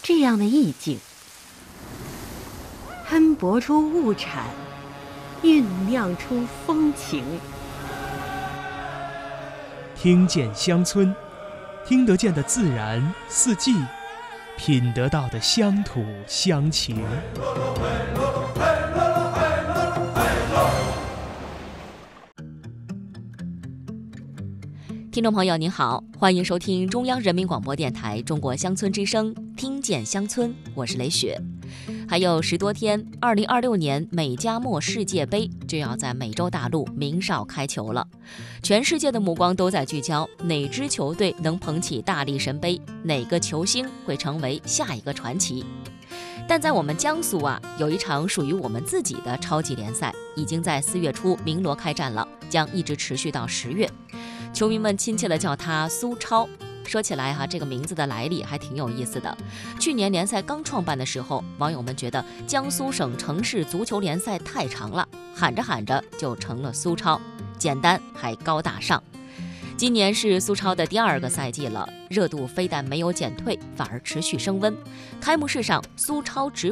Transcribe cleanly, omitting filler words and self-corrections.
这样的意境，喷薄出物产，酝酿出风情。 听见乡村，听得见的自然四季，品得到的乡土乡情。 听众朋友您好，欢迎收听中央人民广播电台中国乡村之声，听见乡村，我是雷雪。还有10多天，2026年美加墨世界杯就要在美洲大陆鸣哨开球了。全世界的目光都在聚焦哪支球队能捧起大力神杯，哪个球星会成为下一个传奇。但在我们江苏有一场属于我们自己的超级联赛，已经在4月初鸣锣开战了，将一直持续到10月。球迷们亲切地叫它苏超。说起来这个名字的来历还挺有意思的。去年联赛刚创办的时候，网友们觉得江苏省城市足球联赛太长了，喊着喊着就成了苏超，简单还高大上。今年是苏超的第2个赛季了，热度非但没有减退，反而持续升温。开幕式上，苏超直